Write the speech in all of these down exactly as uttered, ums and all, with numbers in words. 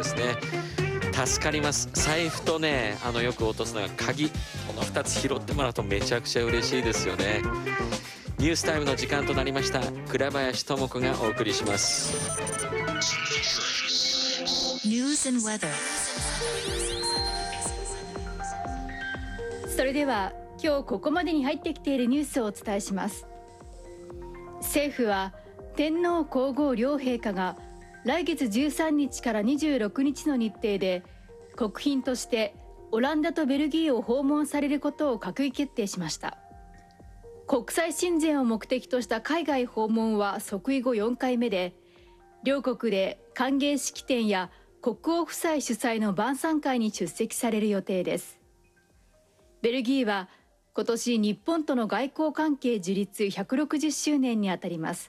ですね。助かります。財布とね、あのよく落とすのが鍵、このふたつ拾ってもらうとめちゃくちゃ嬉しいですよね。ニュースタイムの時間となりました。倉林智子がお送りします。 News and weather。 それでは今日ここまでに入ってきているニュースをお伝えします。政府は天皇皇后両陛下が来月じゅうさんにちからにじゅうろくにちの日程で国賓としてオランダとベルギーを訪問されることを閣議決定しました。国際親善を目的とした海外訪問は即位後よんかいめで、両国で歓迎式典や国王夫妻主催の晩餐会に出席される予定です。ベルギーは今年日本との外交関係樹立ひゃくろくじゅっしゅうねんにあたります。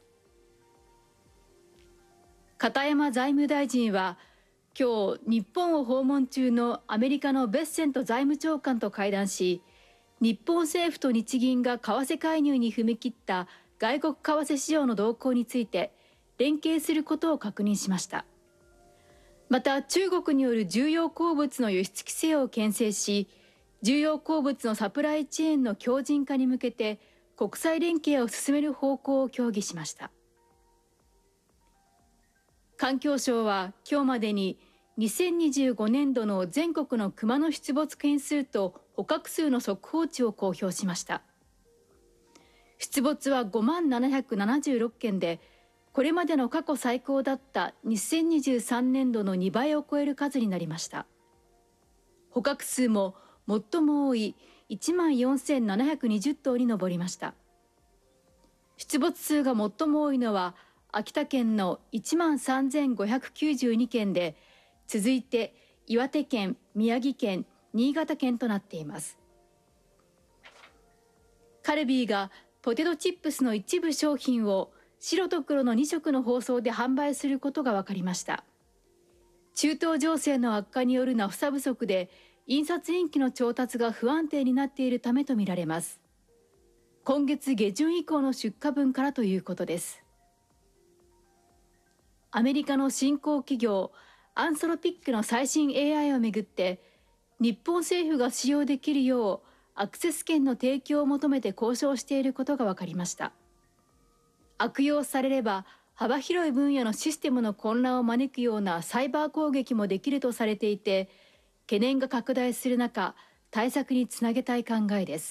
片山財務大臣は今日日本を訪問中のアメリカのベッセント財務長官と会談し、日本政府と日銀が為替介入に踏み切った外国為替市場の動向について連携することを確認しました。また中国による重要鉱物の輸出規制を牽制し、重要鉱物のサプライチェーンの強靭化に向けて国際連携を進める方向を協議しました。環境省は今日までににせんにじゅうごねんどの全国のクマの出没件数と捕獲数の速報値を公表しました。出没はごまんななひゃくななじゅうろっけんで、これまでの過去最高だったにせんにじゅうさんねんどのにばいを超える数になりました。捕獲数も最も多いいちまんよんせんななひゃくにじゅっとうに上りました。出没数が最も多いのは秋田県のいちまんさんぜんごひゃくきゅうじゅうにけんで、続いて岩手県、宮城県、新潟県となっています。カルビーがポテトチップスの一部商品を白と黒のにしょくの包装で販売することが分かりました。中東情勢の悪化によるナフサ不足で印刷インキの調達が不安定になっているためとみられます。今月下旬以降の出荷分からということです。アメリカの新興企業アンソロピックの最新 エーアイ をめぐって、日本政府が使用できるようアクセス権の提供を求めて交渉していることが分かりました。悪用されれば幅広い分野のシステムの混乱を招くようなサイバー攻撃もできるとされていて、懸念が拡大する中、対策につなげたい考えです。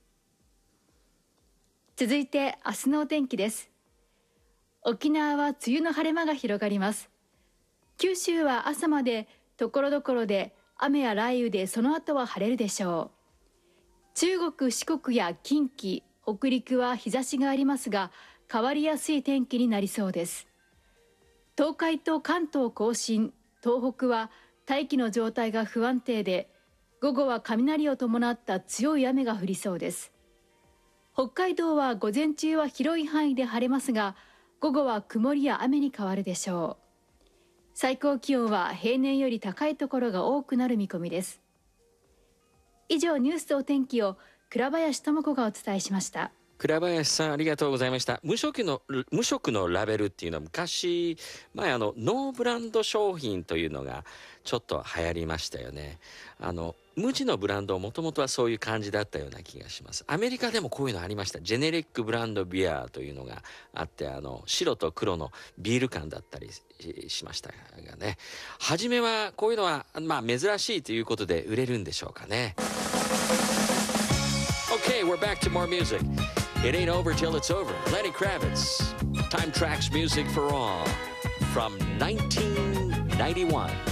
続いて明日のお天気です。沖縄は梅雨の晴れ間が広がります。九州は朝までところどころで雨や雷雨で、その後は晴れるでしょう。中国、四国や近畿、北陸は日差しがありますが、変わりやすい天気になりそうです。東海と関東甲信、東北は大気の状態が不安定で、午後は雷を伴った強い雨が降りそうです。北海道は午前中は広い範囲で晴れますが、午後は曇りや雨に変わるでしょう。最高気温は平年より高いところが多くなる見込みです。以上、ニュースとお天気を倉林智子がお伝えしました。 倉林さん、ありがとうございました。無色の無色のラベルっていうのは昔前あのノーブランド商品というのがちょっと流行りましたよね。あの無地のブランドもともとはそういう感じだったような気がします。アメリカでもこういうのありました。ジェネリックブランドビアというのがあって、あの白と黒のビール缶だったりしましたがね。初めはこういうのはまあ珍しいということで売れるんでしょうかね。Okay, we're back to more music. It ain't over till it's over. Lenny Kravitz, Time Tracks Music for All from nineteen ninety-one.